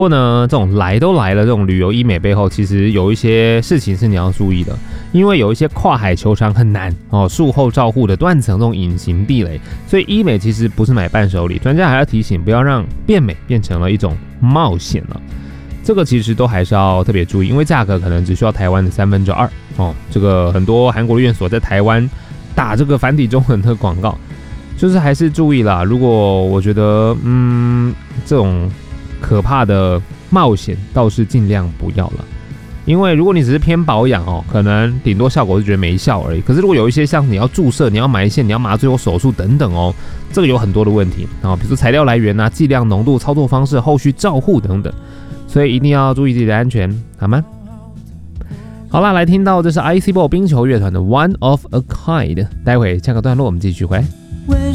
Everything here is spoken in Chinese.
不过呢，这种来都来了，这种旅游医美背后，其实有一些事情是你要注意的，因为有一些跨海球场很难哦，术后照护的断层这种隐形地雷，所以医美其实不是买伴手礼，专家还要提醒，不要让变美变成了一种冒险了。这个其实都还是要特别注意，因为价格可能只需要台湾的2/3哦。这个很多韩国的院所在台湾打这个繁体中文的广告，就是还是注意啦。如果我觉得这种可怕的冒险倒是尽量不要了，因为如果你只是偏保养哦，可能顶多效果是觉得没效而已。可是如果有一些像你要注射、你要埋线、你要麻醉或手术等等哦，这个有很多的问题啊，比如说材料来源啊、剂量、浓度、操作方式、后续照护等等，所以一定要注意自己的安全，好吗？好啦，来听到这是 IC Ball 冰球乐团的 One of a Kind， 待会下个段落我们继续回来。